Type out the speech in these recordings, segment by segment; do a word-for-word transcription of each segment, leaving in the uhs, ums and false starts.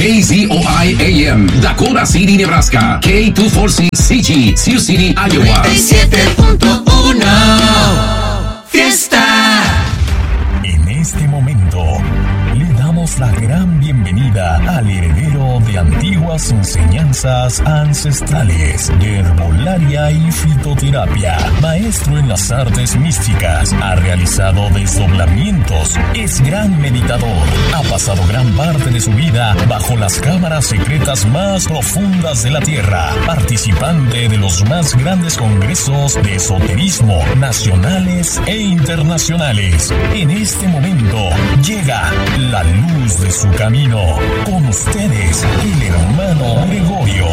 K Z O I A M, Dakota City, Nebraska. K doscientos cuarenta y seis C G, Sioux City, Iowa. noventa y siete punto uno Fiesta. En este momento le damos la gran bienvenida al heredero de antiguas enseñanzas ancestrales de herbolaria y fitoterapia, maestro en las artes místicas, ha realizado desdoblamientos, es gran meditador, ha pasado gran parte de su vida bajo las cámaras secretas más profundas de la tierra, participante de los más grandes congresos de esoterismo nacionales e internacionales. En este momento llega la luz de su camino. Con ustedes, el hermano Gregorio.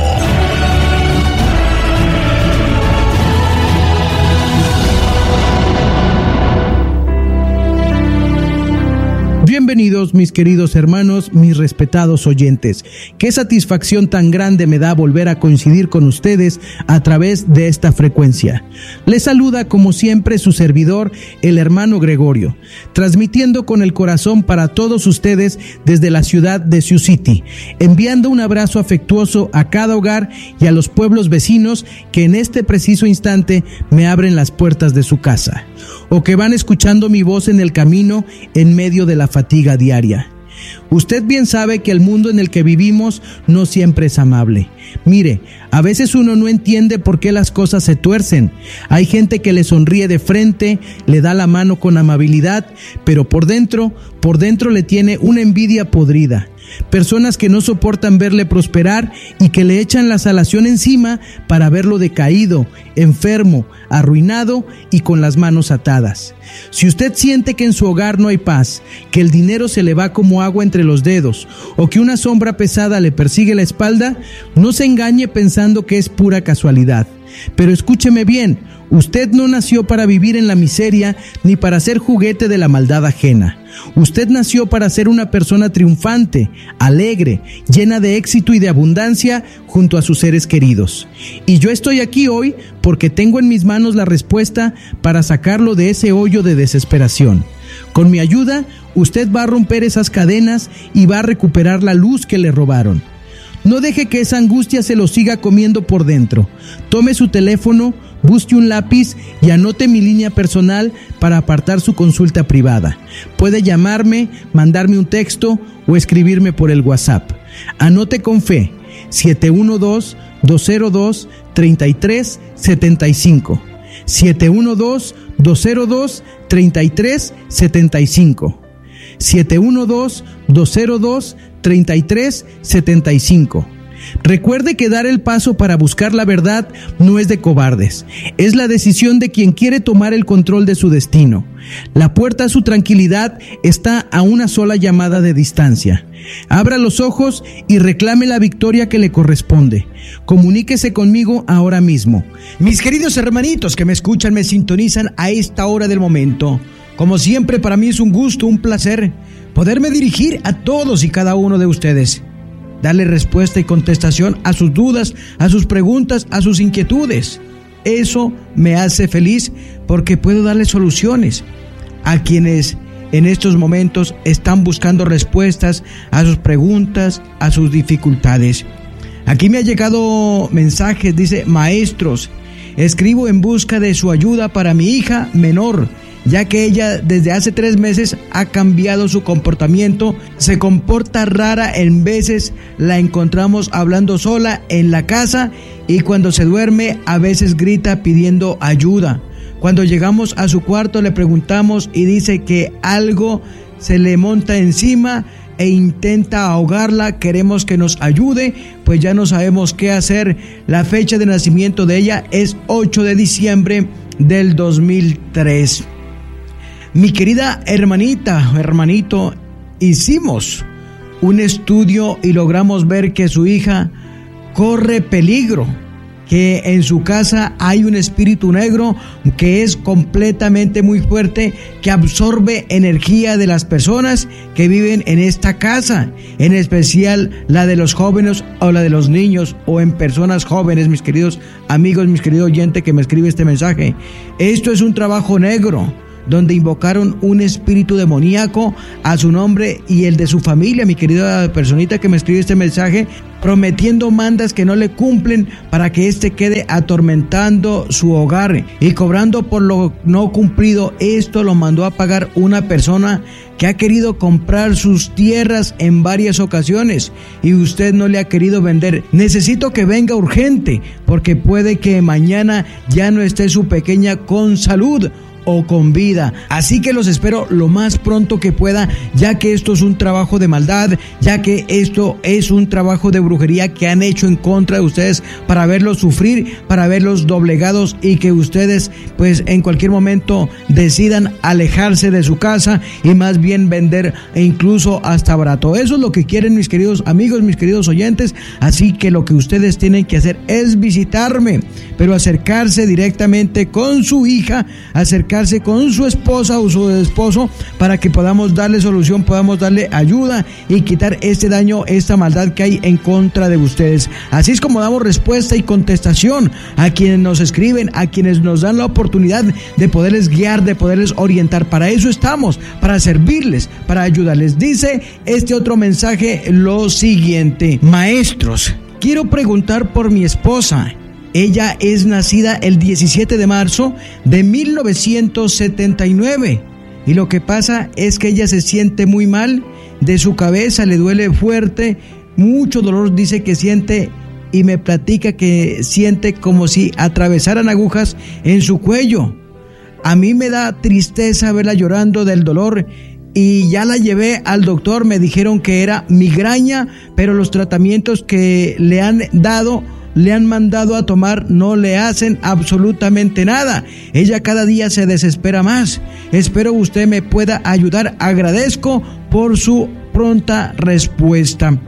Bienvenidos mis queridos hermanos, mis respetados oyentes. Qué satisfacción tan grande me da volver a coincidir con ustedes a través de esta frecuencia. Les saluda como siempre su servidor, el hermano Gregorio, transmitiendo con el corazón para todos ustedes desde la ciudad de Sioux City, enviando un abrazo afectuoso a cada hogar y a los pueblos vecinos que en este preciso instante me abren las puertas de su casa, o que van escuchando mi voz en el camino en medio de la fatiga diaria. Usted bien sabe que el mundo en el que vivimos no siempre es amable. Mire, a veces uno no entiende por qué las cosas se tuercen. Hay gente que le sonríe de frente, le da la mano con amabilidad, pero por dentro, por dentro le tiene una envidia podrida. Personas que no soportan verle prosperar y que le echan la salación encima para verlo decaído, enfermo, arruinado y con las manos atadas. Si usted siente que en su hogar no hay paz, que el dinero se le va como agua entre los dedos o que una sombra pesada le persigue la espalda, no se engañe pensando que es pura casualidad. Pero escúcheme bien, usted no nació para vivir en la miseria ni para ser juguete de la maldad ajena. Usted nació para ser una persona triunfante, alegre, llena de éxito y de abundancia junto a sus seres queridos. Y yo estoy aquí hoy porque tengo en mis manos la respuesta para sacarlo de ese hoyo de desesperación. Con mi ayuda, usted va a romper esas cadenas y va a recuperar la luz que le robaron. No deje que esa angustia se lo siga comiendo por dentro. Tome su teléfono, busque un lápiz y anote mi línea personal para apartar su consulta privada. Puede llamarme, mandarme un texto o escribirme por el WhatsApp. Anote con fe, siete uno dos, dos cero dos, tres tres siete cinco. siete uno dos, dos cero dos, tres tres siete cinco. siete uno dos, dos cero dos, tres tres siete cinco. Recuerde que dar el paso para buscar la verdad no es de cobardes, es la decisión de quien quiere tomar el control de su destino. La puerta a su tranquilidad está a una sola llamada de distancia. Abra los ojos y reclame la victoria que le corresponde. Comuníquese conmigo ahora mismo. Mis queridos hermanitos que me escuchan, me sintonizan a esta hora del momento. Como siempre, para mí es un gusto, un placer poderme dirigir a todos y cada uno de ustedes, darle respuesta y contestación a sus dudas, a sus preguntas, a sus inquietudes. Eso me hace feliz porque puedo darle soluciones a quienes en estos momentos están buscando respuestas a sus preguntas, a sus dificultades. Aquí me ha llegado mensajes, dice: maestros, escribo en busca de su ayuda para mi hija menor, ya que ella desde hace tres meses ha cambiado su comportamiento, se comporta rara en veces, la encontramos hablando sola en la casa y cuando se duerme a veces grita pidiendo ayuda. Cuando llegamos a su cuarto le preguntamos y dice que algo se le monta encima e intenta ahogarla. Queremos que nos ayude, pues ya no sabemos qué hacer. La fecha de nacimiento de ella es ocho de diciembre del dos mil tres. Mi querida hermanita, hermanito, hicimos un estudio y logramos ver que su hija corre peligro, que en su casa hay un espíritu negro que es completamente muy fuerte, que absorbe energía de las personas que viven en esta casa, en especial la de los jóvenes o la de los niños o en personas jóvenes, mis queridos amigos, mis queridos oyentes que me escribe este mensaje. Esto es un trabajo negro. donde invocaron un espíritu demoníaco a su nombre y el de su familia, mi querida personita que me escribe este mensaje, prometiendo mandas que no le cumplen para que éste quede atormentando su hogar y cobrando por lo no cumplido. Esto lo mandó a pagar una persona que ha querido comprar sus tierras en varias ocasiones y usted no le ha querido vender. Necesito que venga urgente porque puede que mañana ya no esté su pequeña con salud o con vida. Así que los espero lo más pronto que pueda, ya que esto es un trabajo de maldad, ya que esto es un trabajo de brujería que han hecho en contra de ustedes para verlos sufrir, para verlos doblegados y que ustedes pues en cualquier momento decidan alejarse de su casa y más bien vender e incluso hasta barato. Eso es lo que quieren mis queridos amigos, mis queridos oyentes. Así que lo que ustedes tienen que hacer es visitarme, pero acercarse directamente con su hija, acercarse con su esposa o su esposo para que podamos darle solución, podamos darle ayuda y quitar este daño, esta maldad que hay en contra de ustedes. Así es como damos respuesta y contestación a quienes nos escriben, a quienes nos dan la oportunidad de poderles guiar, de poderles orientar. Para eso estamos, para servirles, para ayudarles. Dice este otro mensaje lo siguiente: maestros, quiero preguntar por mi esposa. Ella es nacida el diecisiete de marzo de mil novecientos setenta y nueve y lo que pasa es que ella se siente muy mal de su cabeza, le duele fuerte, mucho dolor dice que siente y me platica que siente como si atravesaran agujas en su cuello. A mí me da tristeza verla llorando del dolor y ya la llevé al doctor, me dijeron que era migraña, pero los tratamientos que le han dado le han mandado a tomar no le hacen absolutamente nada. Ella cada día se desespera más. Espero usted me pueda ayudar. Agradezco por su pronta respuesta.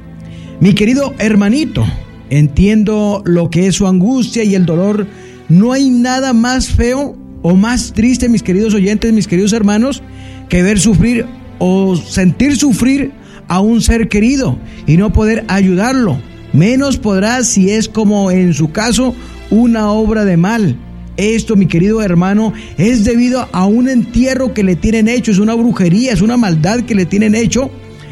Mi querido hermanito, entiendo lo que es su angustia y el dolor. No hay nada más feo o más triste, mis queridos oyentes, mis queridos hermanos, que ver sufrir o sentir sufrir a un ser querido y no poder ayudarlo. Menos podrá si es, como en su caso, una obra de mal. Esto, mi querido hermano, es debido a un entierro que le tienen hecho, es una brujería, es una maldad que le tienen hecho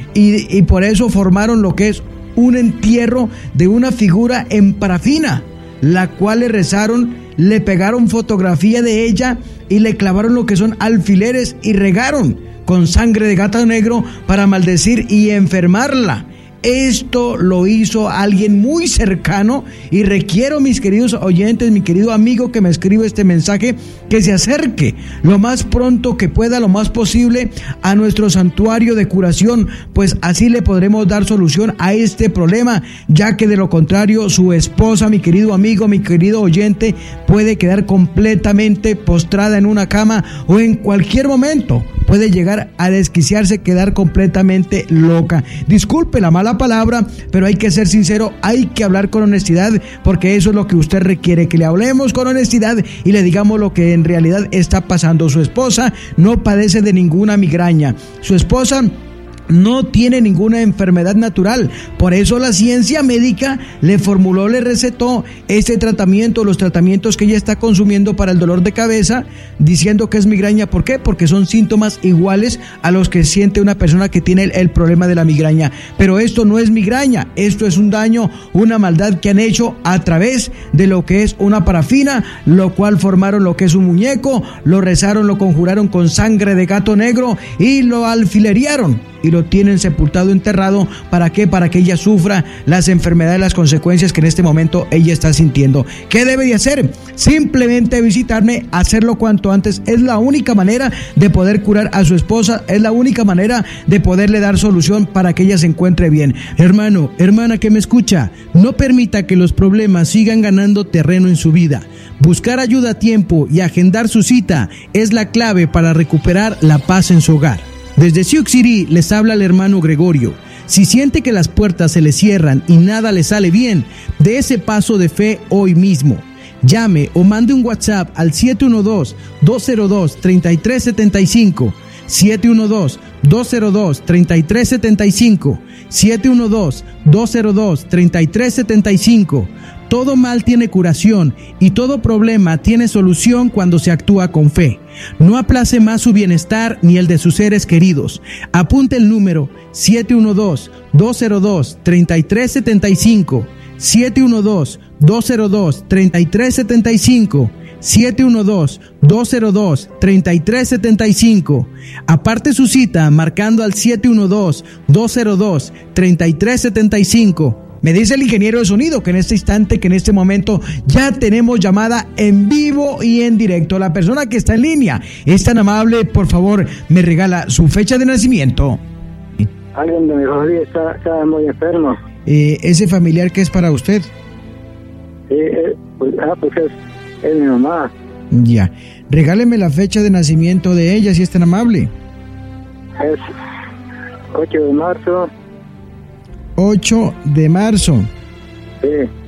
y, y por eso formaron lo que es un entierro de una figura en parafina, la cual le rezaron, le pegaron fotografía de ella y le clavaron lo que son alfileres y regaron con sangre de gato negro para maldecir y enfermarla. Esto lo hizo alguien muy cercano y requiero, mis queridos oyentes, mi querido amigo que me escribe este mensaje, que se acerque lo más pronto que pueda, lo más posible, a nuestro santuario de curación, pues así le podremos dar solución a este problema, ya que de lo contrario su esposa, mi querido amigo, mi querido oyente, puede quedar completamente postrada en una cama o en cualquier momento puede llegar a desquiciarse, quedar completamente loca. Disculpe la mala palabra, pero hay que ser sincero, hay que hablar con honestidad, porque eso es lo que usted requiere, que le hablemos con honestidad y le digamos lo que en realidad está pasando. Su esposa no padece de ninguna migraña, su esposa no tiene ninguna enfermedad natural, por eso la ciencia médica le formuló, le recetó este tratamiento, los tratamientos que ella está consumiendo para el dolor de cabeza, diciendo que es migraña. ¿Por qué? Porque son síntomas iguales a los que siente una persona que tiene el, el problema de la migraña, pero esto no es migraña, esto es un daño, una maldad que han hecho a través de lo que es una parafina, lo cual formaron lo que es un muñeco, lo rezaron, lo conjuraron con sangre de gato negro y lo alfilerearon y lo tienen sepultado, enterrado. ¿Para qué? Para que ella sufra las enfermedades, las consecuencias que en este momento ella está sintiendo. ¿Qué debe de hacer? Simplemente visitarme, hacerlo cuanto antes. Es la única manera de poder curar a su esposa, es la única manera de poderle dar solución para que ella se encuentre bien. Hermano, hermana que me escucha, no permita que los problemas sigan ganando terreno en su vida. Buscar ayuda a tiempo y agendar su cita es la clave para recuperar la paz en su hogar. Desde Sioux City les habla el hermano Gregorio. Si siente que las puertas se le cierran y nada le sale bien, dé ese paso de fe hoy mismo. Llame o mande un WhatsApp al siete uno dos, dos cero dos, tres tres siete cinco, siete uno dos, dos cero dos, tres tres siete cinco, siete uno dos, dos cero dos, tres tres siete cinco. Todo mal tiene curación y todo problema tiene solución cuando se actúa con fe. No aplace más su bienestar ni el de sus seres queridos. Apunte el número siete uno dos, dos cero dos, tres tres siete cinco, siete uno dos, dos cero dos, tres tres siete cinco, siete uno dos, dos cero dos, tres tres siete cinco. Aparte su cita marcando al siete uno dos, dos cero dos, tres tres siete cinco. Me dice el ingeniero de sonido que en este instante, que en este momento ya tenemos llamada en vivo y en directo. La persona que está en línea es tan amable, por favor, me regala su fecha de nacimiento. Alguien de mi familia está, está muy enfermo. Eh, ¿Ese familiar qué es para usted? Sí, eh, pues, ah, pues es, es mi mamá. Ya. Regáleme la fecha de nacimiento de ella, si es tan amable. Es ocho de marzo. ocho de marzo. Sí.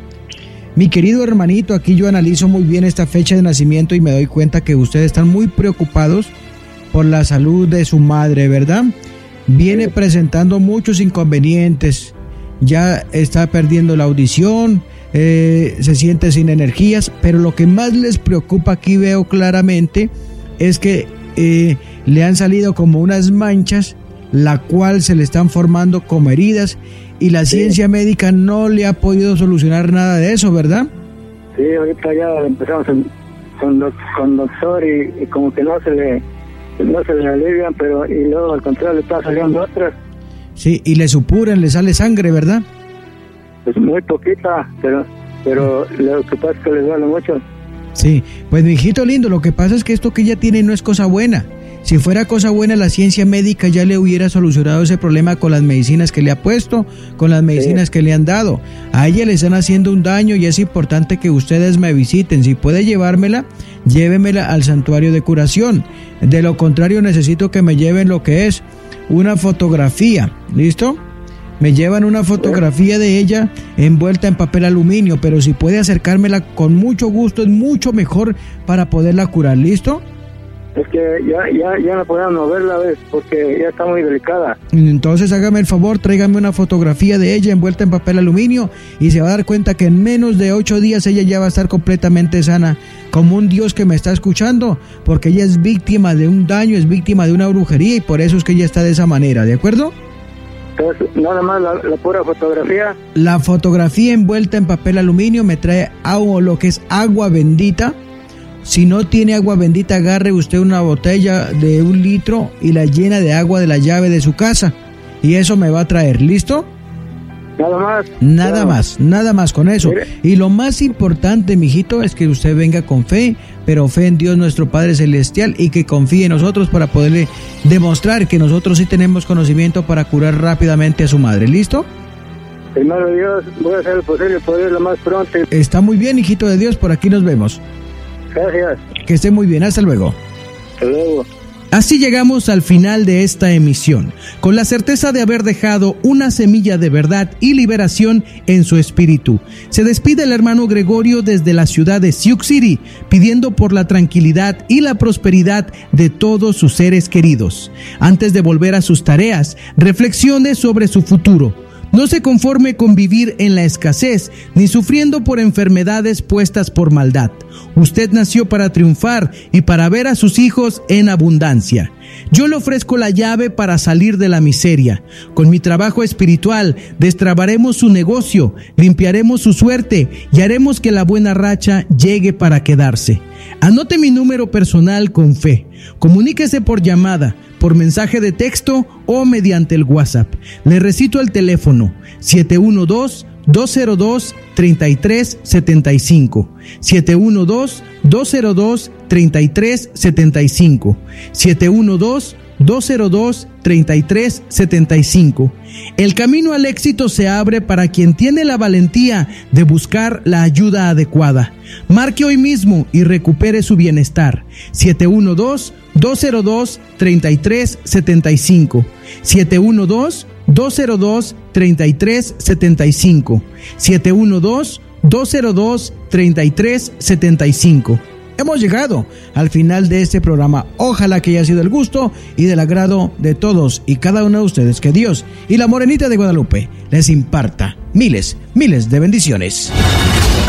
Mi querido hermanito, aquí yo analizo muy bien esta fecha de nacimiento y me doy cuenta que ustedes están muy preocupados por la salud de su madre, ¿verdad? Viene presentando muchos inconvenientes, ya está perdiendo la audición, eh, se siente sin energías, pero lo que más les preocupa aquí veo claramente es que eh, le han salido como unas manchas, la cual se le están formando como heridas y la sí. ciencia médica no le ha podido solucionar nada de eso, ¿verdad? Sí, ahorita ya empezamos en, con, con doctor y, y como que no se le no se le alivian, pero y luego al contrario le está saliendo otras. Sí, y le supuran, le sale sangre, ¿verdad? Pues muy poquita, pero pero lo que pasa es que le duele mucho. Sí, pues mi hijito lindo, lo que pasa es que esto que ella tiene no es cosa buena. Si fuera cosa buena, la ciencia médica ya le hubiera solucionado ese problema con las medicinas que le ha puesto, con las medicinas sí. que le han dado. A ella le están haciendo un daño y es importante que ustedes me visiten. Si puede llevármela, llévemela al santuario de curación. De lo contrario, necesito que me lleven lo que es una fotografía. ¿Listo? Me llevan una fotografía de ella envuelta en papel aluminio, pero si puede acercármela con mucho gusto, es mucho mejor para poderla curar. ¿Listo? Es que ya, ya, ya no podemos moverla, ¿ves? Porque ya está muy delicada. Entonces hágame el favor, tráigame una fotografía de ella envuelta en papel aluminio y se va a dar cuenta que en menos de ocho días ella ya va a estar completamente sana, como un Dios que me está escuchando, porque ella es víctima de un daño, es víctima de una brujería y por eso es que ella está de esa manera, ¿de acuerdo? Entonces, nada más la, la pura fotografía. La fotografía envuelta en papel aluminio me trae agua, lo que es agua bendita. Si no tiene agua bendita, agarre usted una botella de un litro y la llena de agua de la llave de su casa. Y eso me va a traer, ¿listo? Nada más. Nada claro. más, nada más con eso. ¿Mire? Y lo más importante, mijito, es que usted venga con fe, pero fe en Dios nuestro Padre Celestial y que confíe en nosotros para poderle demostrar que nosotros sí tenemos conocimiento para curar rápidamente a su madre, ¿listo? Hermano Dios, voy a hacer lo posible por ir lo más pronto. Está muy bien, hijito de Dios, por aquí nos vemos. Gracias. Que esté muy bien, hasta luego. Hasta luego. Así llegamos al final de esta emisión, con la certeza de haber dejado una semilla de verdad y liberación en su espíritu. Se despide el hermano Gregorio desde la ciudad de Sioux City, pidiendo por la tranquilidad y la prosperidad de todos sus seres queridos. Antes de volver a sus tareas, reflexione sobre su futuro. No se conforme con vivir en la escasez, ni sufriendo por enfermedades puestas por maldad. Usted nació para triunfar y para ver a sus hijos en abundancia. Yo le ofrezco la llave para salir de la miseria. Con mi trabajo espiritual, destrabaremos su negocio, limpiaremos su suerte y haremos que la buena racha llegue para quedarse. Anote mi número personal con fe. Comuníquese por llamada, por mensaje de texto o mediante el WhatsApp. Le recito el teléfono siete uno dos, dos cero dos, tres tres siete cinco, siete uno dos, dos cero dos, tres tres siete cinco, siete uno dos, dos cero dos, tres tres siete cinco. El camino al éxito se abre para quien tiene la valentía de buscar la ayuda adecuada. Marque hoy mismo y recupere su bienestar. siete uno dos, dos cero dos, tres tres siete cinco, siete uno dos, dos cero dos, tres tres siete cinco, siete uno dos, dos cero dos, tres tres siete cinco. Hemos llegado al final de este programa. Ojalá que haya sido el gusto y del agrado de todos y cada uno de ustedes. Que Dios y la Morenita de Guadalupe les imparta miles, miles de bendiciones.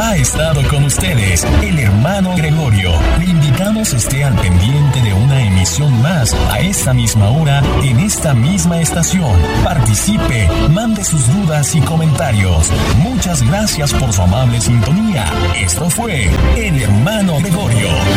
Ha estado con ustedes el hermano Gregorio. Le invitamos esté al pendiente de una emisión más a esta misma hora en esta misma estación. Participe, mande sus dudas y comentarios. Muchas gracias por su amable sintonía. Esto fue el hermano Gregorio.